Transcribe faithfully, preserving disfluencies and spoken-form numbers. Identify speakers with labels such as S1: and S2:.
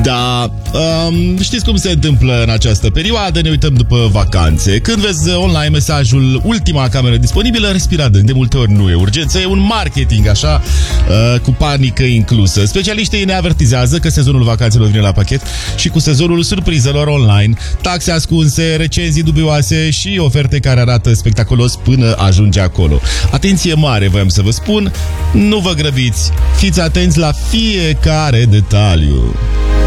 S1: Da, um, știți cum se întâmplă în această perioadă, ne uităm după vacanțe. Când vezi online mesajul ultima cameră disponibilă, respira adânc, de multe ori nu e urgență, e un marketing așa, uh, cu panică inclusă. Specialiștii ne avertizează că sezonul vacanțelor vine la pachet și cu sezonul surprizelor online, taxe ascunse, recenzii dubioase și oferte care arată spectaculos până ajunge acolo. Atenție mare, voiam să vă spun, nu vă grăbiți, fiți atenți la fiecare detaliu.